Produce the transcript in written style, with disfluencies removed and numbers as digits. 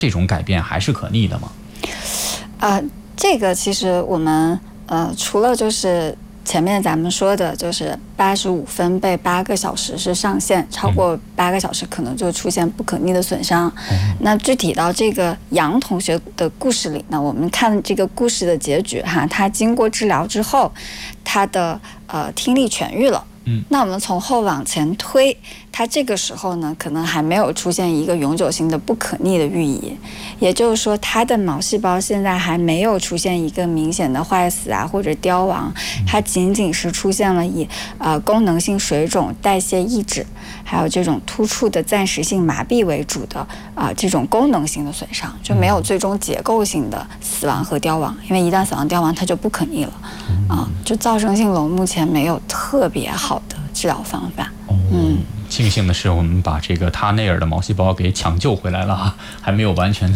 这种改变还是可逆的吗？ 这个其实我们除了就是前面咱们说的，就是85分贝8个小时是上限，超过8个小时可能就出现不可逆的损伤。那具体到这个杨同学的故事里呢，我们看这个故事的结局哈，他经过治疗之后，他的听力痊愈了。那我们从后往前推，它这个时候呢，可能还没有出现一个永久性的不可逆的预移，也就是说，它的脑细胞现在还没有出现一个明显的坏死啊或者凋亡，它仅仅是出现了以功能性水肿、代谢抑制，还有这种突出的暂时性麻痹为主的这种功能性的损伤，就没有最终结构性的死亡和凋亡，因为一旦死亡凋亡，它就不可逆了。就噪声性聋目前没有特别好的治疗方法。 庆幸的是，我们把这个他内尔的毛细胞给抢救回来了，还没有完全